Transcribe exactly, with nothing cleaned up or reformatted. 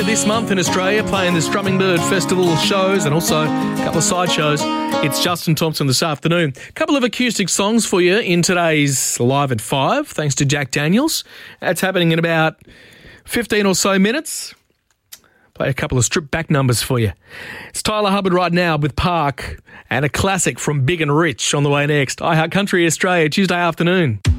this month in Australia, playing the Strumming Bird Festival shows and also a couple of side shows. It's Justin Thompson this afternoon. A couple of acoustic songs for you in today's Live at five, thanks to Jack Daniels. That's happening in about fifteen or so minutes. Play a couple of stripped back numbers for you. It's Tyler Hubbard right now with Park and a classic from Big and Rich on the way next. iHeart Country Australia, Tuesday afternoon.